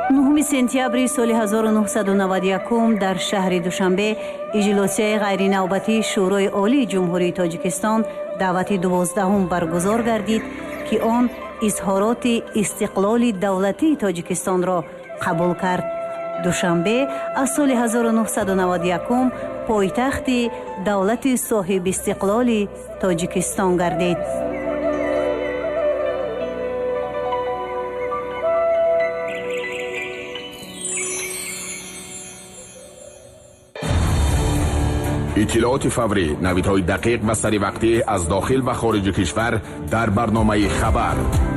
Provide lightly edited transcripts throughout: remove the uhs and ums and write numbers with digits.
9 сентябри соли 1991 дар шаҳри Душанбе иҷлосияи ғайринавбатии Шӯрои Олии Ҷумҳурии Тоҷикистон даъвати 12-ум баргузор гардид, ки он изҳороти истиқлоли давлатии Тоҷикистонро қабул кард. Душанбе аз соли 1991 пойтахти давлати соҳибистиқлоли Тоҷикистон гардид. иттилооти фаврӣ, навидҳои дақиқ ва саривақтӣ аз дохил ва хориҷи кишвар дар барномаи хабар.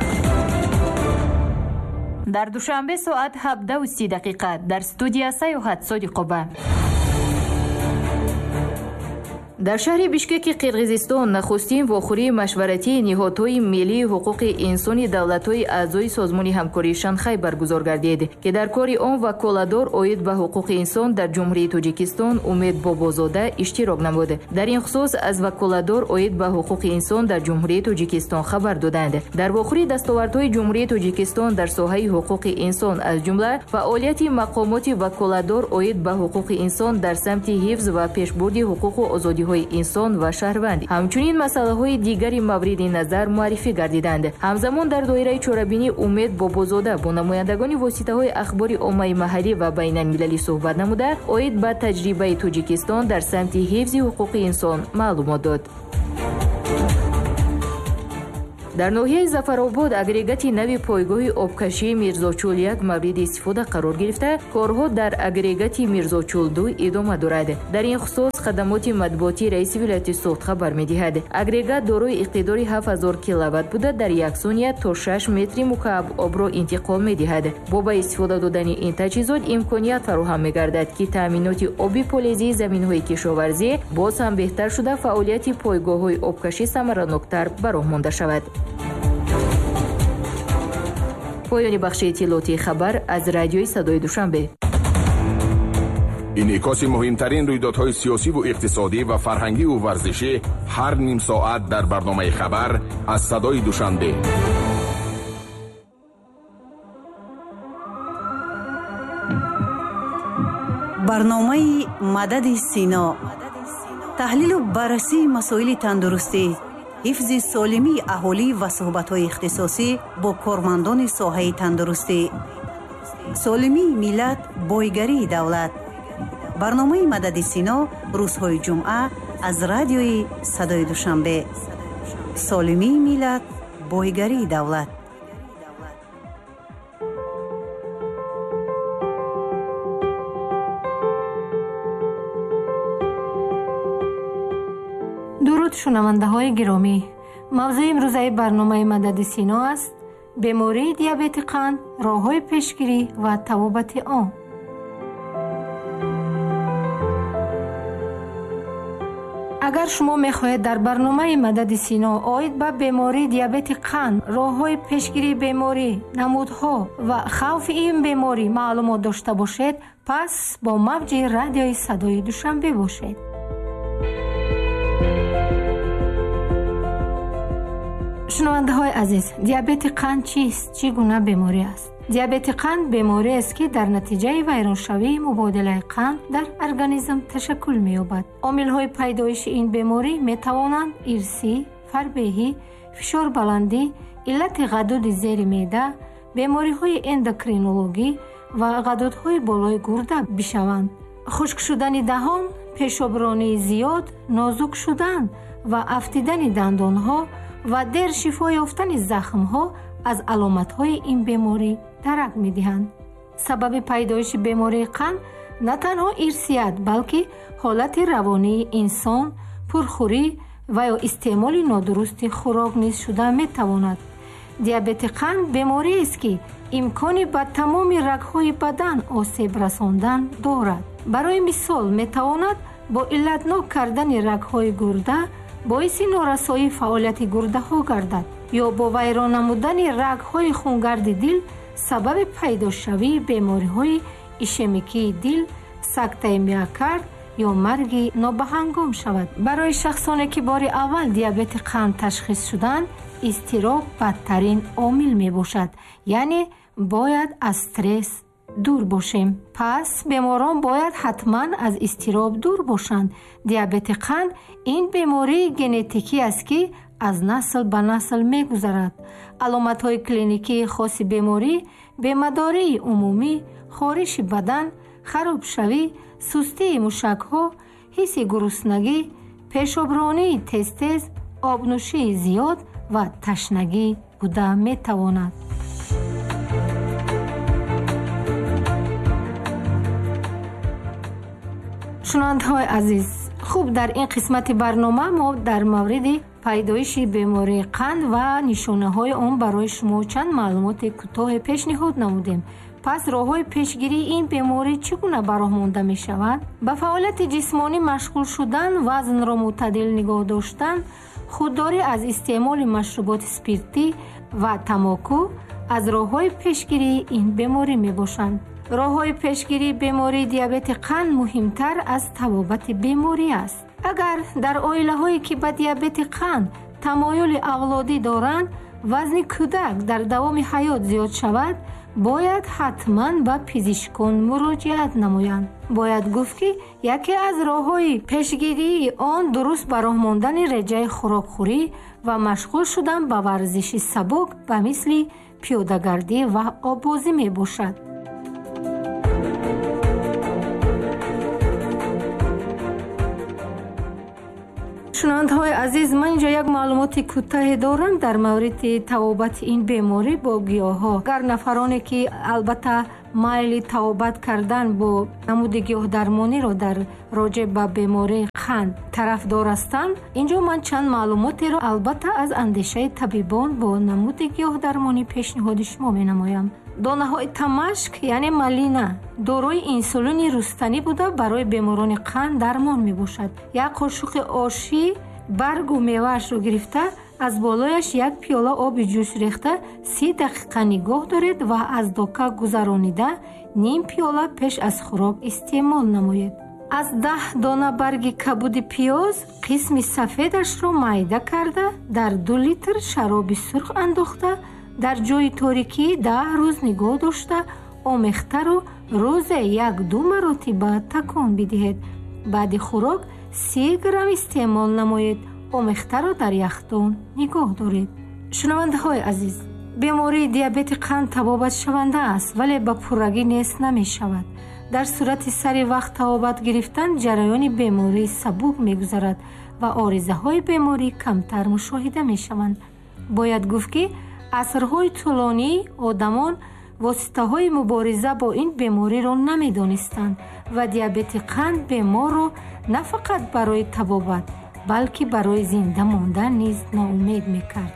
дар Душанбе соат 17:30 дар студия Саёҳат Содиқова. дар шаҳри Бишкеки Қирғизистон нахустин вохӯрии машваратии ниҳодҳои миллии ҳуқуқи инсони давлатҳои аъзои созмони ҳамкории Шанхай баргузор гардид, ки дар кори он ваколадор оид ба ҳуқуқи инсон дар Ҷумҳурии Тоҷикистон Умед Бобозода иштирок намуд. дар ин хусус аз ваколадор оид ба ҳуқуқи инсон дар Ҷумҳурии Тоҷикистон хабар доданд. дар вохӯрии дастовардҳои Ҷумҳурии Тоҷикистон дар соҳаи ҳуқуқи инсон аз ҷумла фаъолияти мақомоти ваколадор оид ба ҳуқуқи инсон дар самти ҳифз ва пешбурди ҳуқуқу озодиҳои инсон ва шаҳрванд ҳамчунин масъалаҳои дигари мавриди назар муаррифӣ гардиданд. ҳамзамон дар доираи чорабинӣ Умед Бобозода бо намояндагони воситаҳои ахбори оммаи маҳаллӣ ва байналмилалӣ суҳбат намуда оид ба таҷрибаи Тоҷикистон дар самти ҳифзи ҳуқуқи инсон маълумот дод. дар ноҳияи Зафаробод агрегати нави пойгоҳи обкашии Мирзочул-1 мавриди истифода қарор гирифта, корҳо дар агрегати Мирзочул-2 идома дорад. дар ин хусус хадамоти матбуотии раиси вилояти Суғд хабар медиҳад. агрегат дорои иқтидори 7000 киловатт буда дар як сония то 6 метри мукааб обро интиқол медиҳад. бо ба истифода додани ин таҷҳизот имконият фароҳам мегардад, ки таъминоти оби полезии заминҳои кишоварзӣ боз ҳам беҳтар шуда фаъолияти пойгоҳҳои обкашӣ самараноктар ба роҳ монда шавад. поёни бахши иттилооти хабар аз радиои Садои Душанбе. инъикоси муҳимтарин рӯйдодҳои сиёсиву иқтисодӣ ва фарҳангиву варзишӣ ҳар ним соат дар барномаи хабар аз Садои Душанбе. барномаи мадади Сино. таҳлилу баррасии масоили тандурустӣ, ҳифзи солимии аҳолӣ ва суҳбатҳои ихтисосӣ бо кормандони соҳаи тандурустӣ. солимии миллат, бойгарии давлат. барномаи мадади Сино рӯзҳои ҷумъа аз радиои Садои Душанбе. солимии миллат, бойгарии давлат. дуруд шунавандаҳои гиромӣ, мавзӯи имрӯзаи барномаи мадади Сино аст бемории диабети қанд, роҳҳои пешгирӣ ва тавобати он. агар шумо мехоҳед дар барномаи мадади Сино оид ба бемории диабети қанд, роҳҳои пешгирии беморӣ, намудҳо ва хавфи ин беморӣ маълумот дошта бошед, пас бо мавҷи радиои Садои Душанбе бошед. шунавандаҳои азиз, диабети қанд чист? Чӣ гуна беморӣ аст? диабети қанд беморияст, ки дар натиҷаи вайроншавии мубодилаи қанд дар организм ташаккул меёбад. омилҳои пайдоиши ин беморӣ метавонанд ирсӣ, фарбеҳӣ, фишорбаландӣ, иллати ғадуди зери меъда, бемориҳои эндокринологӣ ва ғадудҳои болои гурда бишаванд. хушк шудани даҳон, пешобронии зиёд, нозук шудан ва афтидани дандонҳо ва дер шифо ёфтани захмҳо аз аломатҳои ин беморӣ дарак медиҳанд. сабаби пайдоиши бемории қанд на танҳо ирсият, балки ҳолати равонии инсон, пурхӯрӣ ва ё истеъмоли нодурусти хӯрок низ шуда метавонад. диабети қанд бемориест, ки имкони ба тамоми рагҳои бадан осеб расондан дорад. барои мисол метавонад бо иллатнок кардани рагҳои гурда боиси норасоии фаъолияти гурдаҳо гардад ё бо вайрон намудани рагҳои хунгарди дил сабаби пайдошавии бемориҳои ишемикии дил, сактаи миокард ё марги нобаҳангом шавад. барои шахсоне ки бори аввал диабети қанд ташхис шуданд, изтироб бадтарин омил мебошад, яъне бояд аз стресс дур бошем. пас беморон бояд ҳатман аз изтироб дур бошанд. диабети қанд ин бемории генетикӣ аст ки аз насл ба насл мегузарад. аломатҳои клиникии хоси беморӣ бемадории умумӣ, хориши бадан, харобшавӣ, сустии мушакҳо, ҳисси гуруснагӣ, пешобронии тез-тез, обнӯшии зиёд ва ташнагӣ буда метавонад. шунавандаҳои азиз, хуб, дар ин қисмати барнома мо дар мавриди пайдоиши бемории қанд ва нишонаҳои он барои шумо чанд маълумоти кӯтоҳе пешниҳод намудем. пас роҳҳои пешгирии ин беморӣ чӣ гуна ба роҳ монда мешавад? ба фаъолияти ҷисмонӣ машғул шудан, вазнро мӯътадил нигоҳ доштан, худдорӣ аз истеъмоли машруботи спиртӣ ва тамоку аз роҳҳои пешгирии ин беморӣ мебошанд. роҳҳои пешгирии бемории диабети қанд муҳимтар аз табобати беморӣ аст. агар дар оилаҳое ки ба диабети қанд тамоюли авлодӣ доранд, вазни кӯдак дар давоми ҳаёт зиёд шавад, бояд ҳатман ба пизишкон муроҷиат намоянд. бояд гуфт ки яке аз роҳҳои пешгирии он дуруст ба роҳ мондани реҷаи хӯрокхӯрӣ ва машғул шудан ба варзиши сабук ба мисли пиёдагардӣ ва оббозӣ мебошад. шунавандаҳои азиз, ман инҷо як маълумоти кӯтаҳе дорам дар мавриди табобати ин беморӣ бо гиёҳҳо. агар нафароне ки албатта майли табобат кардан бо намуди гиёҳдармониро дар роҷеъ ба бемории қанд тарафдор ҳастанд, инҷо ман чанд маълумотеро албатта аз андешаи табибон бо намуди гиёҳдармонӣ пешниҳоди шумо менамоям. донаҳои тамашк яъне малина дорои инсулини рустанӣ буда барои беморони қанд дармон мебошад. як қошуқи оши баргу меваашро гирифта аз болояш як пиёла оби ҷӯш рехта 30 дақиқа нигоҳ доред ва аз дока гузаронида ним пиёла пеш аз хӯрок истеъмол намоед. аз 10 дона барги кабуди пиёз қисми сафедашро майда карда дар 2 литр шароби сурх андохта дар ҷои торикӣ 10 рӯз нигоҳ дошта омехтаро рӯзе 1-2 маротиба такон бидиҳед. баъди хӯрок 30 грамм истеъмол намоед. омехтаро дар яхдон нигоҳ доред. шунавандаҳои азиз, бемории диабети қанд табобатшаванда аст, вале ба пуррагӣ нест намешавад. дар сурати сари вақт табобат гирифтан ҷараёни бемории сабук мегузарад ва оризаҳои беморӣ камтар мушоҳида мешаванд. бояд гуфт ки асрҳои тӯлонӣ одамон воситаҳои мубориза бо ин бемориро намедонистанд ва диабети қанд беморро на фақат барои табобат, балки барои зинда мондан низ ноумед мекард.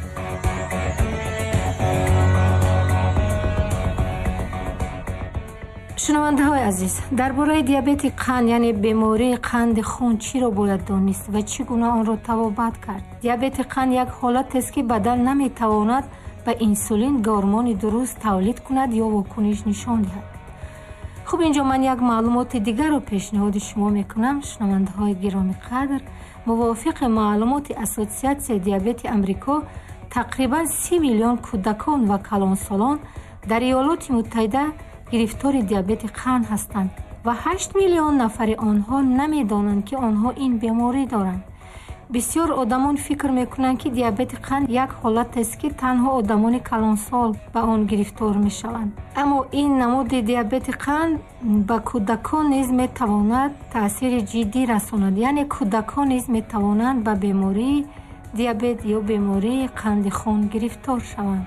шунавандаҳои азиз, дар бораи диабети қанд яъне бемории қанди хун чиро бояд донист ва чӣ гуна онро табобат кард? диабети қанд як ҳолатест ки бадан наметавонад ба инсулин гормони дуруст тавлид кунад ё вокуниш нишон диҳад. хуб, инҷо ман як маълумоти дигарро пешниҳоди шумо мекунам. шунавандаҳои гиромиқадр, мувофиқи маълумоти Ассотсиатсияи диабети Амрико, тақрибан 30 миллион кӯдакон ва калонсолон дар Иёлоти Муттаҳида гирифтори диабети қанд ҳастанд ва 8 миллион нафари онҳо намедонанд ки онҳо ин беморӣ доранд. бисёр одамон фикр мекунанд ки диабети қанд як ҳолатест ки танҳо одамони калонсол ба он гирифтор мешаванд. аммо ин намуди диабети қанд ба кӯдакон низ метавонад таъсири ҷиддӣ расонад, яъне кӯдакон низ метавонанд ба бемории диабет ё бемории қанди хун гирифтор шаванд.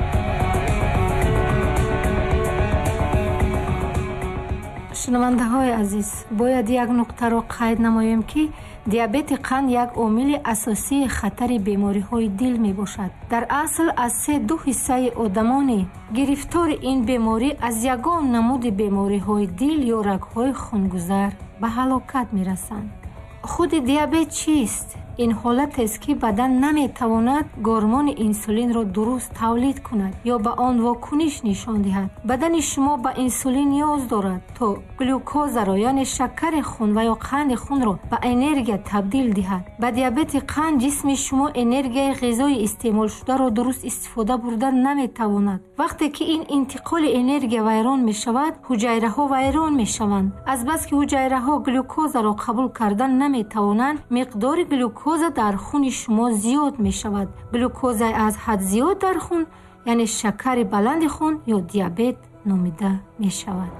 шунавандаҳои азиз, бояд як нуқтаро қайд намоем ки диабети қанд як омили асосии хатари бемориҳои дил мебошад. дар асл аз 3-2 ҳиссаи одамони гирифтори ин беморӣ аз ягон намуди бемориҳои дил ё рагҳои хунгузар ба ҳалокат мерасанд. худи диабет чист? ин ҳолатест ки бадан наметавонад гормони инсулинро дуруст тавлид кунад ё ба он вокуниш нишон диҳад. бадани шумо ба инсулин ниёз дорад то глюкозаро яъне шакари хун ва ё қанди хунро ба энергия табдил диҳад. ба диабети қанд ҷисми шумо энергияи ғизои истеъмолшударо дуруст истифода бурда наметавонад. вақте ки ин интиқоли энергия вайрон мешавад, ҳуҷайраҳо вайрон мешаванд. азбаски ҳуҷайраҳо глюкозаро қабул кардан наметавонанд, миқдори глюкоза дар хуни шумо зиёд мешавад. глюкозаи аз ҳад зиёд дар хун яъне шакари баланди хун ё диабет номида мешавад.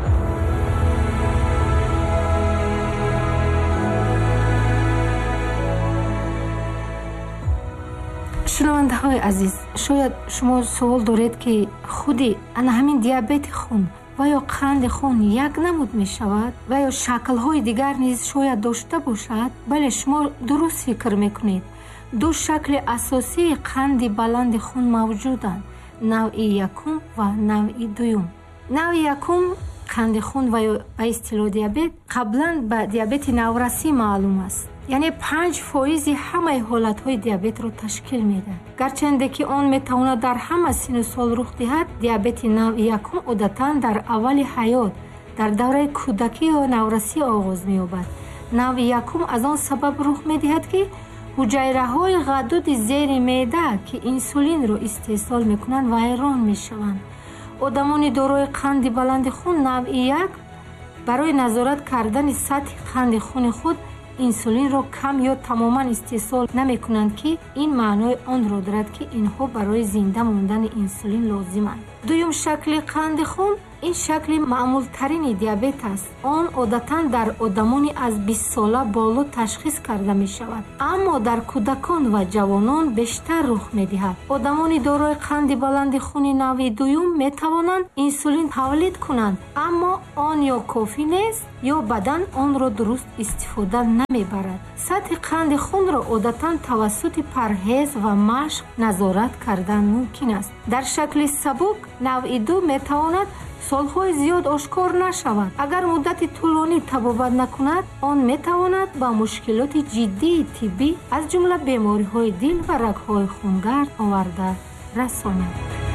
шунавандаҳои азиз, шояд шумо суол доред ки худи ана ҳамин диабети хун ва ё қанди хун як намуд мешавад ва ё шаклҳои дигар низ шояд дошта бошад. бале, шумо дуруст фикр мекунед. ду шакли асосии қанди баланди хун мавҷуданд: навъи якум ва навъи дуюм. навъи якум қанди хун ва ё ба истилоҳ диабет қаблан ба диабети наврасӣ маълум аст. яъне 5% ҳамаи ҳолатҳои диабетро ташкил медиҳад. гарчанде ки он метавонад дар ҳама сину сол рух диҳад, диабети навъи якум одатан дар аввали ҳаёт, дар давраи кӯдакӣ ё наврасӣ оғоз меёбад. навъи якум аз он сабаб рух медиҳад ки ҳуҷайраҳои ғадуди зери меъда ки инсулинро истеҳсол мекунанд вайрон мешаванд. одамони дорои қанди баланди хун навъи як барои назорат кардани сатҳи қанди хуни худ инсулинро кам ё тамоман истеҳсол намекунанд ки ин маънои онро дорад ки инҳо барои зинда мондани инсулин лозиманд. дуюм шакли қанди хун ин шакли маъмултарини диабет аст. он одатан дар одамони аз 20 сола боло ташхис карда мешавад, аммо дар кӯдакон ва ҷавонон бештар рух медиҳад. одамони дорои қанди баланди хуни навъи дуюм метавонанд инсулин тавлид кунанд, аммо он ё кофӣ нест ё бадан онро дуруст истифода намебарад. сатҳи қанди хунро одатан тавассути парҳез ва машқ назорат кардан мумкин аст. дар шакли сабук навъи ду метавонад солҳои зиёд ошкор нашавад. агар муддати тӯлонӣ табобат накунад, он метавонад ба мушкилоти ҷиддии тиббӣ аз ҷумла бемориҳои дил ва рагҳои хунгард оварда расонад.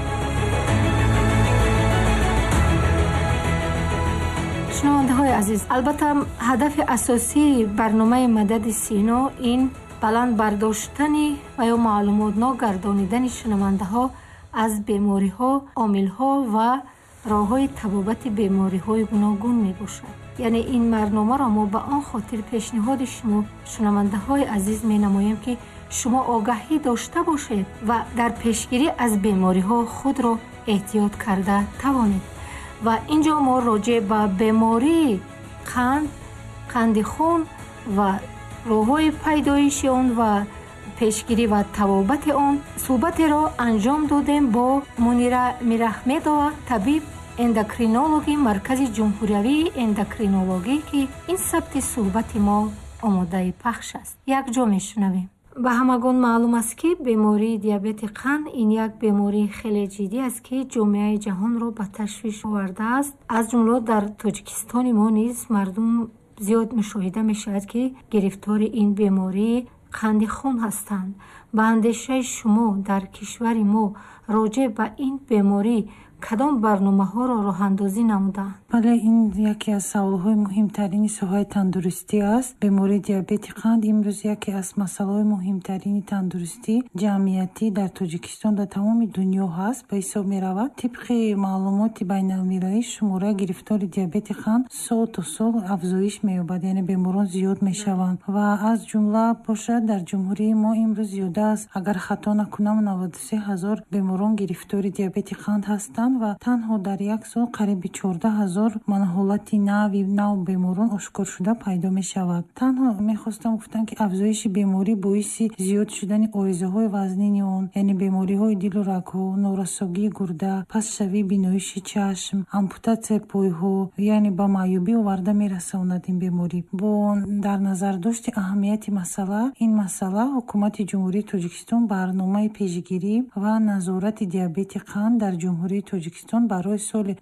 шунавандаҳои азиз, албатта ҳадафи асосии барномаи Мадади Сино ин баланд бардоштани ва ё маълумотнок гардонидани шунавандаҳо аз бемориҳо, омилҳо ва роҳҳои табобати бемориҳои гуногун мебошад. яъне ин барномаро мо ба он хотир пешниҳоди шумо шунавандаҳои азиз менамоем ки шумо огаҳӣ дошта бошед ва дар пешгирӣ аз бемориҳо худро эҳтиёт карда тавонед. ва инҷо мо роҷеъ ба бемории қанди хун ва роҳҳои пайдоиши он ва пешгирӣ ва табобати он суҳбатеро анҷом додем бо Мунира Мираҳмедова, табиб эндокринологи Маркази ҷумҳуриявии эндокринологӣ, ки ин сабти суҳбати мо омодаи пахш аст. якҷо мешунавем. ба ҳамагон маълум аст ки бемории диабети қанд ин як бемории хеле ҷиддӣ аст ки ҷомеаи ҷаҳонро ба ташвиш овардааст. аз ҷумла дар Тоҷикистони мо низ мардум зиёд мушоҳида мешавад ки гирифтори ин бемории қанди хун ҳастанд. ба андешаи шумо дар кишвари мо роҷеъ ба ин беморӣ кадом барномаҳоро роҳандозӣ намуданд? бале, ин яке аз саволҳои муҳимтарини соҳаи тандурустӣ аст. бемории диабети қанд имрӯз яке аз масъалаҳои муҳимтарини тандурустӣ ҷамъиятӣ дар Тоҷикистон дар тамоми дунё ҳаст ба ҳисоб меравад. тибқи маълумоти байналмилалӣ шумораи гирифтори диабети қанд сол то сол афзоиш меёбад, яъне беморон зиёд мешаванд ва аз ҷумла бошад дар ҷумҳурии мо имрӯз зиёда аз, агар хато накунам, 93 000 беморон гирифтори диабети қанд ҳастанд ва танҳо дар як сол қариби 14 000 ҳолати нав беморон ошкоршуда пайдо мешавад. танҳо мехостам гуфтам ки афзоиши беморӣ боиси зиёд шудани оризаҳои вазнини он, яъне бемориҳои дилу рагҳо, норасогии гурда, пастшавии биноиши чашм, ампутатсияи пойҳо, яъне ба маъюбӣ оварда мерасонад ин беморӣ. бо дар назардошти аҳамияти ин масъала ҳукумати ҷумҳурии Тоҷикистон барномаи пешгирӣ ва назорати диабети қанд дар ҷумҳурии тоҷикистон барои соли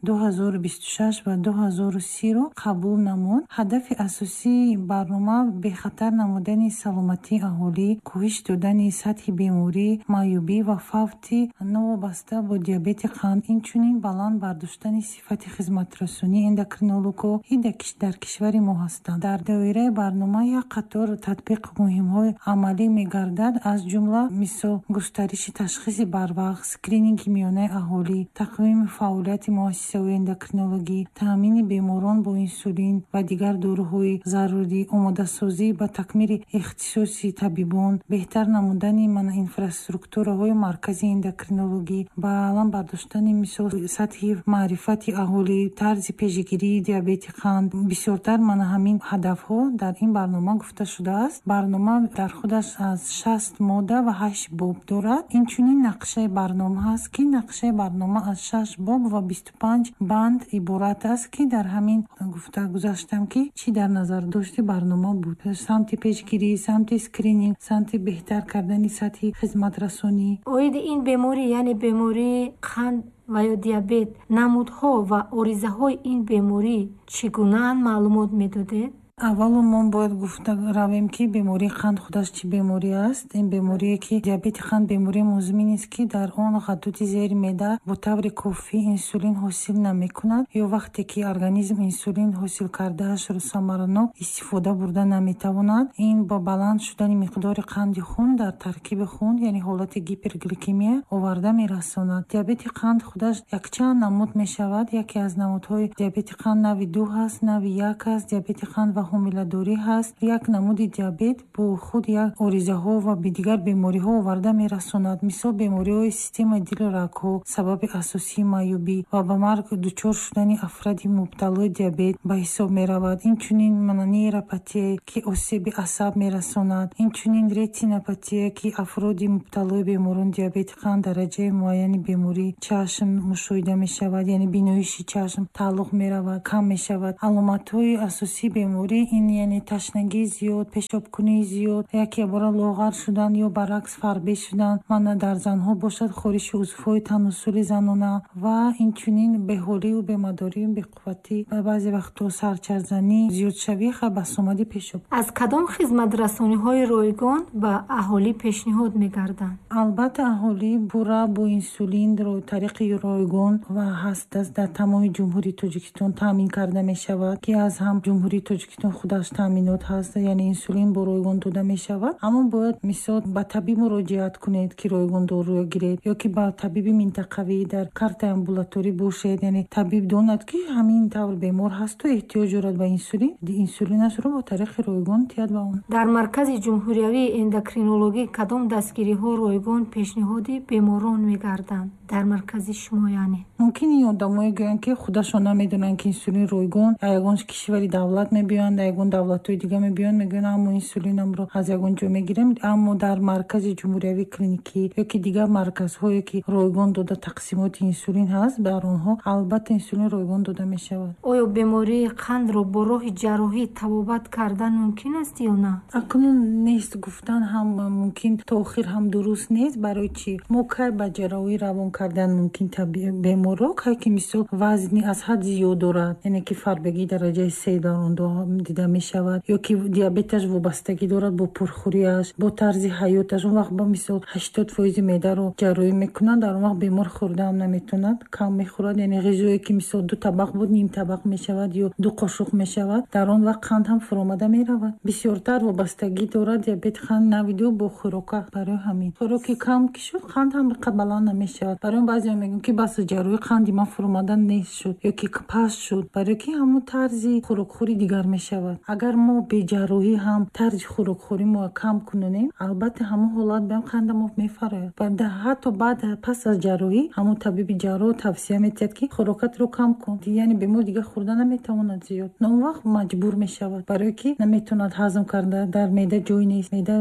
2026 ва 2030 ро қабул намуд. ҳадафи асосии барнома бехатар намудани саломатии аҳолӣ, коҳиш додани сатҳи беморӣ, маъюбӣ ва фавти новобаста бо диабети қанд, инчунин баланд бардоштани сифати хизматрасонии эндокринологҳо дар кишвари мо ҳастанд. Дар доираи барнома як қатор татбиқ муҳимҳои амалӣ мегардад, аз ҷумла мисол густариши ташхиси барвақт, скрининги миёнаи аҳолӣ, тақвими фаъолияти муассисаҳои эндокринологӣ, таъмини беморон бо инсулин ва дигар дорӯҳои зарурӣ, омодасозӣ ба такмили ихтисоси табибон, беҳтар намудани инфраструктураҳои маркази эндокринологӣ, баланд бардоштани мисол сатҳи маърифати аҳолӣ, тарзи пешгирии диабети қанд. бисёртар ҳамин ҳадафҳо дар ин барнома гуфта шудааст. барнома дар худаш аз 60 модда ва 8 боб дорад. инчунин нақшаи барнома ҳаст, ки нақшаи барнома аз 6 боб ва 25 банд иборат аст, ки дар ҳамин гуфта гузаштам ки чӣ дар назардошти барнома буд. самти пешгирӣ, самти скрининг, самти беҳтар кардани сатҳи хизматрасонӣ. оиди ин беморӣ, яъне бемории қанд ва ё диабет, намудҳо ва оризаҳои ин беморӣ чӣ гунаанд маълумот медодед? аввало мо бояд гуфта равем ки бемории қанд худаш чӣ беморӣ аст. ин беморие ки диабети қанд бемории музминист, ки дар он ғадуди зери меъда бо таври кофӣ инсулин ҳосил намекунад, ё вақте ки организм инсулин ҳосил кардаашро самаранок истифода бурда наметавонад. ин ба баланд шудани миқдори қанди хун дар таркиби хун, яъне ҳолати гипергликемия оварда мерасонад. диабети қанд худаш якчанд намуд мешавад. яке аз намудҳои диабети қанд нави 2 ҳаст, нави 1 аст. диабети қанд ва ҳомиладорӣ ҳаст. як намуди диабет бо худ як оризаҳо ва дигар бемориҳо оварда мерасонад. мисол бемориҳои системаи дилу рагҳо, сабаби асосии маъюбӣ ва ба марг дучор шудани афради мубталои диабет ба ҳисоб меравад. инчунин нейропатия, ки осеби асаб мерасонад. инчунин ретинопатия, ки афроди мубталои беморон диабети қанд дараҷаи муайяни бемории чашм мушоҳида мешавад, яъне биноиши чашм таълуқ меравад, кам мешавад. аломатҳои асосии беморӣ ин яъне ташнагии зиёд, пешобкунии зиёд, яке бора лоғар шудан ё баръакс фарбе шудан, дар занҳо бошад хориши узвҳои таносули занона ва инчунин беҳолию бемадорию беқувватӣ ва баъзе вақтҳо сарчарбзанӣ, зиёдшавии басомади пешоб. аз кадом хизматрасониҳои ройгон ба аҳолӣ пешниҳод мегарданд? албатта аҳолӣ бура бо инсулин тариқи ройгон ва ҳаст дар тамоми ҷумҳурии Тоҷикистон таъмин карда мешавад, ки аз ҳам ҷумҳурии Тоҷикистон худаш таъминот ҳаст, яъне инсулин бо ройгон дода мешавад. аммо бояд мисол ба табиб муроҷиат кунед ки ройгон доруя гиред, ё ки ба табиби минтақавӣ дар картаи амбулаторӣ бошед, яъне табиб донад ки ҳамин тавр бемор ҳасту эҳтиёҷ дорад ба инсулин, инсулинашро бо тариқи ройгон тиёд ба он. дар маркази ҷумҳуриявии эндокринологӣ кадом дастгириҳо ройгон пешниҳоди беморон мегарданд? дар маркази шумо яъне мумкин ин одамое гӯянд ки худашон намедонанд ки инсулин ройгон ягон кишвари давлат мебиёнд, ягон давлатҳои дига мебиёнд, мегӯянд аммо инсулинамро аз ягон ҷо мегирем. аммо дар маркази ҷумҳуриявӣ клиникӣ ё ки дигар марказҳое ки ройгон дода тақсимоти инсулин ҳаст, дар онҳо албатта инсулин ройгон дода мешавад. оё бемории қандро бо роҳи ҷарроҳӣ табобат кардан мумкин аст ё на? акнун нест, гуфтан ҳам мумкин, то охир ҳам дуруст нест. барои чӣ мо кай ба ҷарроҳӣ равон кардан мумкин беморро, кай ки мисол вазни аз ҳад зиёд дорад, яъне ки фарбагии дараҷаи 3 дар он дида мешавад, ё ки диабеташ вобастагӣ дорад бо пурхӯриаш, бо тарзи ҳаёташ. он вақт ба мисол 80% меъдаро ҷарроҳӣ мекунад, дар он вақт бемор хӯрдаам наметонад, кам мехӯрад, яъне ғизое ки мисол 2 табақ буд ним табақ мешавад ё 2 қошуқ мешавад, дар он вақт қанд ҳам фуромада меравад. бисёртар вобастагӣ дорад диабети қанд навиду бо хӯрока. барои ҳамин хӯроки кам ки шуд, қанд ҳам қад баланд намешавад. барои баъзеҳо мегӯянд ки бас ҷарроҳӣ қанди ман фуромада нест шуд ё ки паст шуд, барои ки ҳамун тарзи хӯрокхӯрӣ дигар мешавад. агар мо бе ҷарроҳӣ ҳам тарзи хӯрокхӯримро кам кунонем, албатта ҳамун ҳолат бем қандамо мефарояд. ҳатто баъд пас аз ҷарроҳӣ ҳамун табиби ҷарроҳ тавсия метиҳад ки хӯрокатро кам кун, яъне бемор дигар хӯрда наметавонад зиёд. он вақт маҷбур мешавад, барои ки наметавонад ҳазм карда, дар меъда ҷой нест, меъда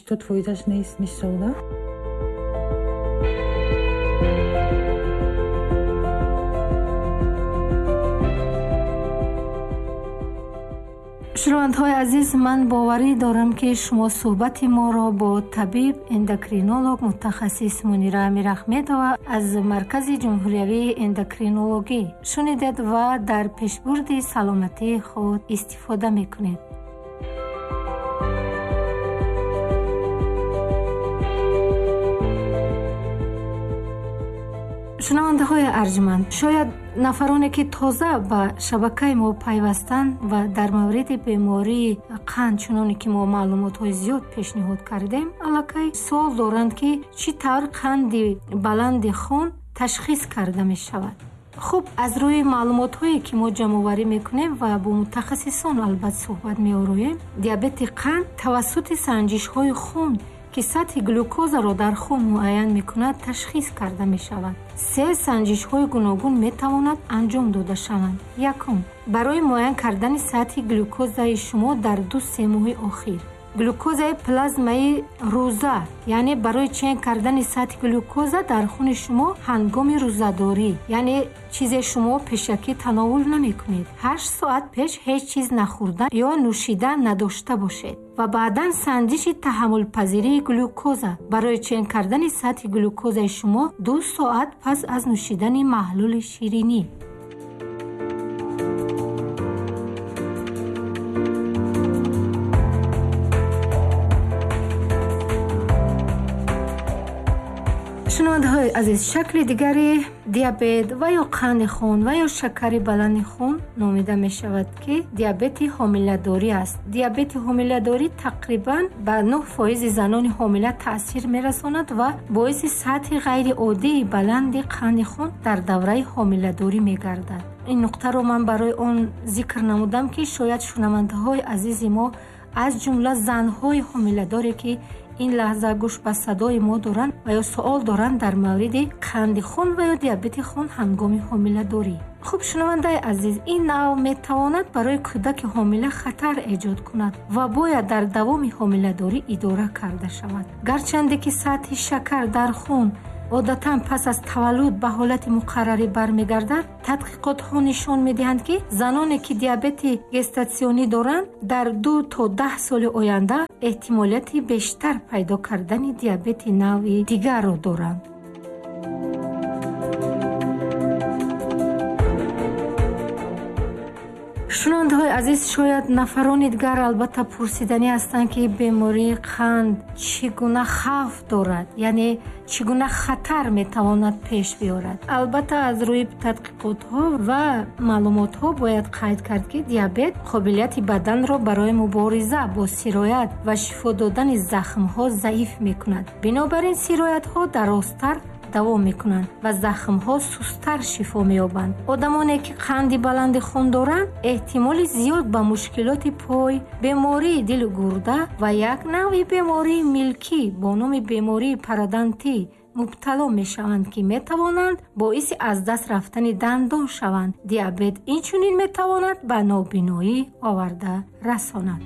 80% нест мисола. шунавандаҳои азиз, ман боварӣ дорам ки шумо суҳбати моро бо табиб эндокринолог мутахассис Мунира Амирахмедова аз маркази ҷумҳуриявии эндокринологӣ шунидед ва дар пешбурди саломатии худ истифода мекунед. шунавандаҳои арҷманд, шояд нафароне ки тоза ба шабакаи мо пайвастанд ва дар мавриди бемории қанд чуноне ки мо маълумотҳои зиёд пешниҳод кардем, аллакай суол доранд ки чӣ тавр қанди баланди хун ташхис карда мешавад. хуб, аз рӯи маълумотҳое ки мо ҷамъоварӣ мекунем ва бо мутахассисон албат суҳбат меороем, диабети қанд тавассути санҷишҳои хун ки сатҳи глюкозаро дар хун муайян мекунад ташхис карда мешавад. 3 санҷишҳои гуногун метавонад анҷом дода шаванд. Якум, барои муайян кардани сатҳи глюкозаи шумо дар 2-3 моҳи охир. глюкозаи плазмаи рӯза, яъне барои чен кардани сатҳи глюкоза дар хуни шумо ҳангоми рӯзадорӣ, яъне чизе шумо пешакӣ тановул намекунед. 8 соат пеш ҳеҷ чиз нахӯрда ё нӯшида надошта бошед. ва баъдан санҷиши таҳаммулпазирии глюкоза барои чен кардани сатҳи глюкозаи шумо 2 соат пас аз нӯшидани маҳлули ширинӣ. шунавандаҳои азиз, шакли дигари диабет ва ё қанди хун ва ё шакари баланди хун номида мешавад ки диабети ҳомиладорӣ аст. диабети ҳомиладорӣ тақрибан ба 9% занони ҳомила таъсир мерасонад ва боиси сатҳи ғайриоддии баланди қанди хун дар давраи ҳомиладорӣ мегардад. ин нуқтаро ман барои он зикр намудам ки шояд шунавандаҳои азизи мо аз ҷумла занҳои ҳомиладоре ки ин лаҳза гӯш ба садои мо доранд ва ё суол доранд дар мавриди қанди хун ва ё диабети хун ҳангоми ҳомиладорӣ. хуб, шунавандаи азиз, ин навъ метавонад барои кӯдаки ҳомила хатар эҷод кунад ва бояд дар давоми ҳомиладорӣ идора карда шавад. гарчанде ки сатҳи шакар дар хун одатан пас аз таваллуд ба ҳолати муқаррарӣ бармегардад, тадқиқотҳо нишон медиҳанд ки заноне ки диабети гестатсионӣ доранд дар 2 то 10 соли оянда эҳтимолияти бештар пайдо кардани диабети навъи дигарро доранд. шунавандаҳои азиз, шояд нафарони дигар албатта пурсиданӣ ҳастанд ки бемории қанд чӣ гуна хавф дорад, яъне чӣ гуна хатар метавонад пеш биёрад. албатта аз рӯи тадқиқотҳо ва маълумотҳо бояд қайд кард ки диабет қобилияти баданро барои мубориза бо сироят ва шифо додани захмҳо заиф мекунад. бинобар ин сироятҳо дарозтар давом мекунанд ва захмҳо сустар шифо меёбанд. одамоне ки қанди баланди хун доранд эҳтимоли зиёд ба мушкилоти пой, бемории дилу гурда ва як навъи бемории милкӣ бо номи бемории пародонтӣ мубтало мешаванд ки метавонанд боиси аз даст рафтани дандон шаванд. диабет инчунин метавонад ба нобиноӣ оварда расонад.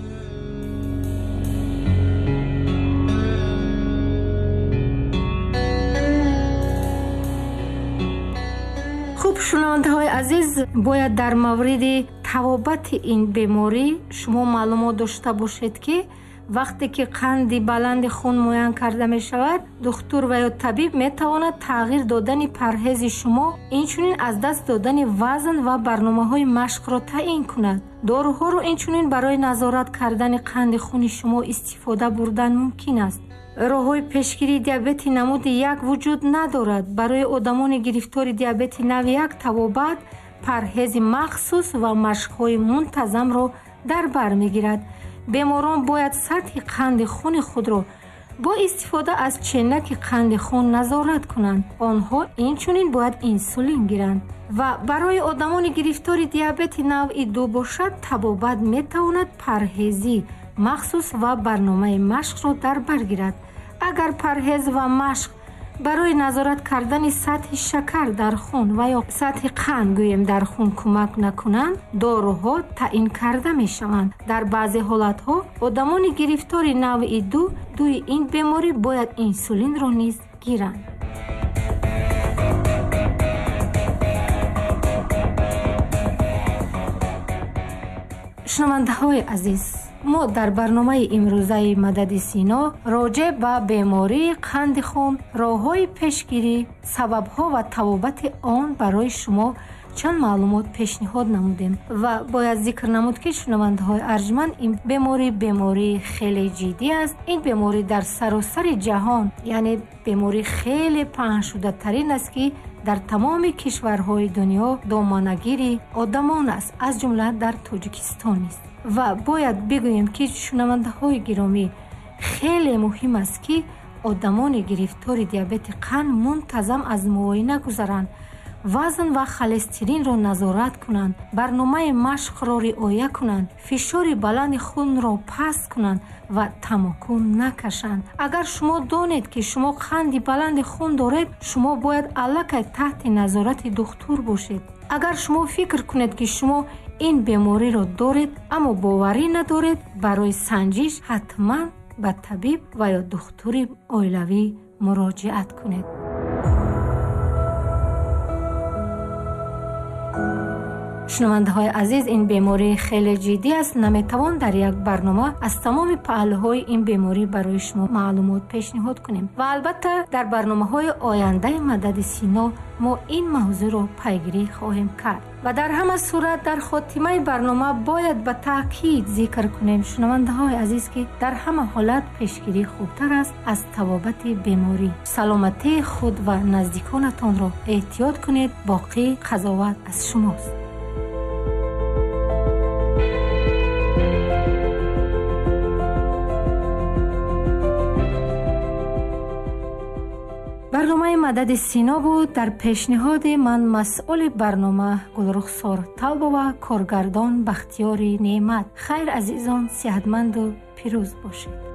хуб, шунавандаҳои азиз, бояд дар мавриди тавобати ин беморӣ шумо маълумот дошта бошед ки вақте ки қанди баланди хун муайян карда мешавад, духтур ва ё табиб метавонад тағйир додани парҳези шумо, инчунин аз даст додани вазн ва барномаҳои машқро таъин кунад. доруҳоро инчунин барои назорат кардани қанди хуни шумо истифода бурдан мумкин аст. роҳҳои пешгирии диабети намуди 1 вуҷуд надорад. барои одамони гирифтори диабети навъи 1 тавобат парҳези махсус ва машқҳои мунтазамро дар бар мегирад. беморон бояд сатҳи қанди хуни худро бо истифода аз ченаки қанди хун назорат кунанд. онҳо инчунин бояд инсулин гиранд. ва барои одамони гирифтори диабети навъи 2 бошад, табобат метавонад парҳезӣ махсус ва барномаи машқро дар бар гирад. агар парҳез ва машқ барои назорат кардани сатҳи шакар дар хун ва ё сатҳи қанд гӯем дар хун кӯмак накунанд, доруҳо таъин карда мешаванд. дар баъзе ҳолатҳо одамони гирифтори навъи 2 дуи ин беморӣ бояд инсулинро низ гиранд. шунавандаҳои азиз, мо дар барномаи имрӯзаи Мадади Сино роҷеъ ба бемории қанди хун, роҳҳои пешгирӣ, сабабҳо ва тавобати он барои шумо чанд маълумот пешниҳод намудем ва бояд зикр намуд, ки шунавандаҳои арҷманд, ин бемории хеле ҷиддӣ аст. ин беморӣ дар саросари ҷаҳон, яъне беморӣ хеле паҳншудатарин аст, ки дар тамоми кишварҳои дунё доманагири одамон аст, аз ҷумла дар Тоҷикистон нест. ва бояд бигӯем, ки шунавандаҳои гиромӣ, хеле муҳим аст, ки одамони гирифтори диабети қанд мунтазам аз муоина гузаранд, вазн ва холестеринро назорат кунанд, барномаи машқро риоя кунанд, фишори баланди хунро паст кунанд ва тамоку накашанд. Агар шумо донед, ки шумо қанди баланди хун доред, шумо бояд аллакай таҳти назорати духтур бошед. агар шумо фикр кунед, ки шумо ин бемориро доред, аммо боварӣ надоред, барои санҷиш ҳатман ба табиб ва ё духтури оилавӣ муроҷиат кунед. шунавандаҳои азиз, ин беморӣ хеле ҷиддӣ аст. наметавон дар як барнома аз тамоми паҳлӯҳои ин беморӣ барои шумо маълумот пешниҳод кунем ва албатта дар барномаҳои ояндаи Мадади Сино мо ин мавзӯъро пайгирӣ хоҳем кард. ва дар ҳама сурат дар хотимаи барнома бояд ба таъкид зикр кунем, шунавандаҳои азиз, ки дар ҳама ҳолат пешгирӣ хубтар аст аз тавобати беморӣ. саломатии худ ва наздиконатонро эҳтиёт кунед. боқӣ қазоват аз шумост. барномаи Мадади Сино буд. дар пешниҳоди ман масъули барнома Гулрухсор Талбова, коргардон Бахтиёри Неъмат. хайр азизон, сеҳатманду пирӯз бошед.